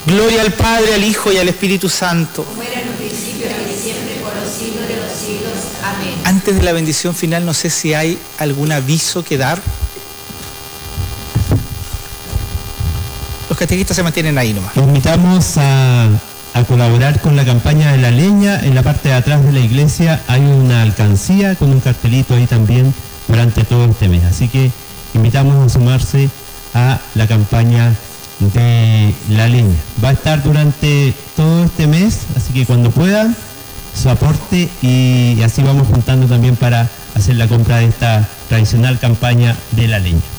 Gloria al Padre, al Hijo y al Espíritu Santo. Como era en un principio, ahora y siempre, por los siglos de los siglos. Amén. Antes de la bendición final, no sé si hay algún aviso que dar. Los catequistas se mantienen ahí nomás. Los invitamos a colaborar con la campaña de la leña. En la parte de atrás de la iglesia hay una alcancía con un cartelito ahí también durante todo este mes. Así que invitamos a sumarse a la campaña de la leña. Va a estar durante todo este mes, así que cuando puedan, su aporte, y así vamos juntando también para hacer la compra de esta tradicional campaña de la leña.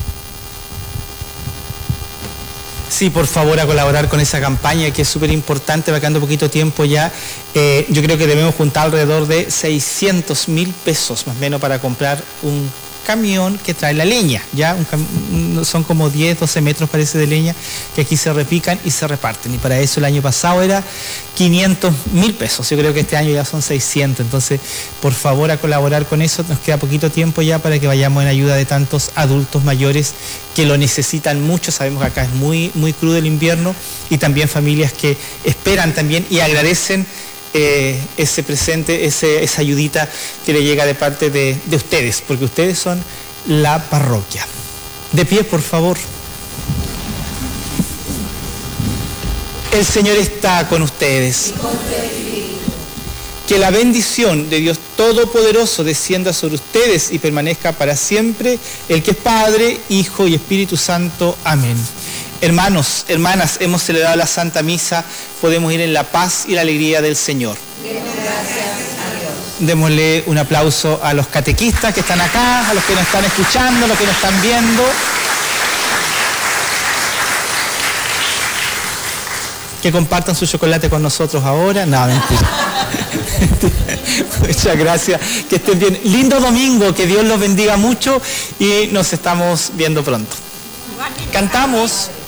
Sí, por favor, a colaborar con esa campaña que es súper importante, va quedando poquito tiempo ya. Yo creo que debemos juntar alrededor de 600.000 pesos, más o menos, para comprar un camión que trae la leña, ya son como 10, 12 metros parece de leña que aquí se repican y se reparten, y para eso el año pasado era 500.000 pesos, yo creo que este año ya son 600, entonces por favor a colaborar con eso, nos queda poquito tiempo ya para que vayamos en ayuda de tantos adultos mayores que lo necesitan mucho. Sabemos que acá es muy, muy crudo el invierno, y también familias que esperan también y agradecen ese presente, esa ayudita que le llega de parte de ustedes, porque ustedes son la parroquia. De pie, por favor. El Señor está con ustedes. Que la bendición de Dios Todopoderoso descienda sobre ustedes y permanezca para siempre, el que es Padre, Hijo y Espíritu Santo. Amén. Hermanos, hermanas, hemos celebrado la Santa Misa, podemos ir en la paz y la alegría del Señor. Gracias a Dios. Démosle un aplauso a los catequistas que están acá, a los que nos están escuchando, a los que nos están viendo. Que compartan su chocolate con nosotros ahora. No, mentira. Muchas gracias, que estén bien. Lindo domingo, que Dios los bendiga mucho y nos estamos viendo pronto. Cantamos.